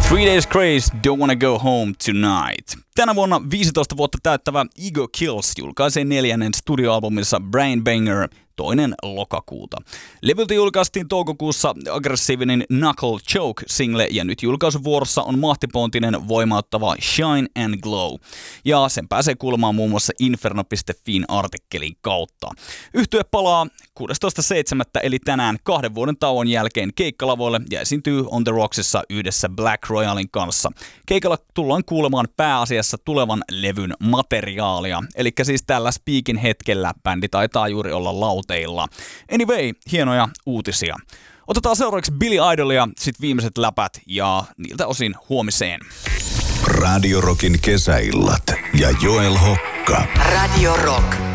3 Days Grace, Don't Wanna Go Home Tonight. Tänä vuonna 15 vuotta täyttävä Ego Kills julkaisee 4. studioalbuminsa Brain Banger 2. lokakuuta. Levyltä julkaistiin toukokuussa aggressiivinen Knuckle Choke-single ja nyt julkaisuvuorossa on mahtipontinen voimauttava Shine and Glow. Ja sen pääsee kuulemaan muun muassa Inferno.fin artikkelin kautta. Yhtye palaa 16.7. eli tänään 2 vuoden tauon jälkeen keikkalavoille ja esiintyy On The Rocksissa yhdessä Black Royalin kanssa. Keikalla tullaan kuulemaan pääasiassa tulevan levyn materiaalia. Eli siis tällä Speakin hetkellä bändi taitaa juuri olla lauteilla. Anyway, hienoja uutisia. Otetaan seuraavaksi Billy Idolia, sit viimeiset läpät ja niiltä osin huomiseen. Radio Rockin kesäillat ja Joel Hokka. Radio Rock.